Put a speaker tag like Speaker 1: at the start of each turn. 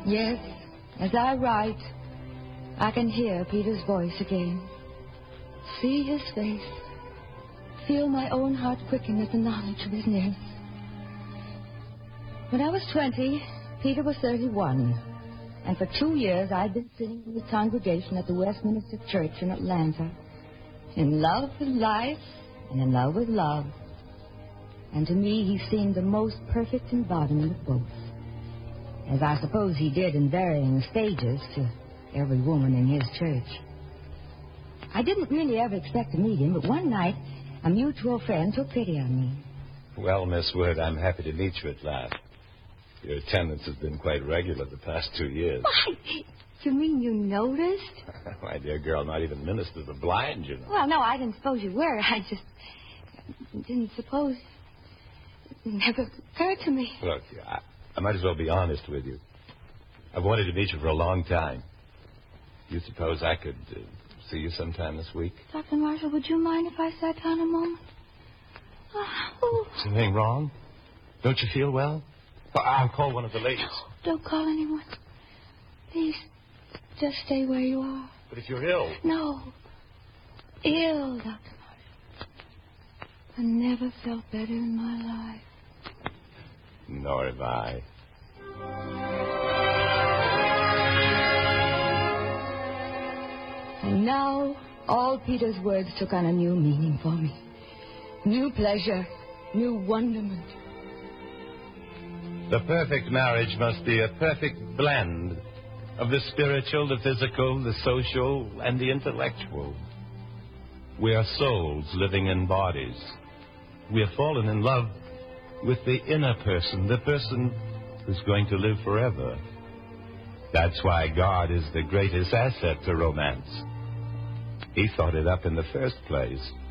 Speaker 1: Yes, as I write, I can hear Peter's voice again. See his face. Feel my own heart quicken at the knowledge of his nearness. When I was 20, Peter was 31. And for 2 years, I'd been sitting in the congregation at the Westminster Church in Atlanta, in love with life and in love with love. And to me, he seemed the most perfect embodiment of both, as I suppose he did in varying stages to every woman in his church. I didn't really ever expect to meet him, but one night, a mutual friend took pity on me.
Speaker 2: Well, Miss Wood, I'm happy to meet you at last. Your attendance has been quite regular the past 2 years.
Speaker 1: Why, you mean you noticed?
Speaker 2: My dear girl, not even ministers are blind, you know.
Speaker 1: Well, no, I didn't suppose you were. I just didn't suppose. It never occurred to me.
Speaker 2: Look, I might as well be honest with you. I've wanted to meet you for a long time. You suppose I could see you sometime this week?
Speaker 1: Dr. Marshall, would you mind if I sat down a moment?
Speaker 2: Something wrong? Don't you feel well? Well, I'll call one of the ladies.
Speaker 1: No, don't call anyone. Please, just stay where you are.
Speaker 2: But if you're ill...
Speaker 1: No. Ill, Dr. Marshall. I never felt better in my life.
Speaker 2: Nor have I.
Speaker 1: And now, all Peter's words took on a new meaning for me. New pleasure, new wonderment.
Speaker 2: The perfect marriage must be a perfect blend of the spiritual, the physical, the social, and the intellectual. We are souls living in bodies. We have fallen in love with the inner person, the person who's going to live forever. That's why God is the greatest asset to romance. He thought it up in the first place.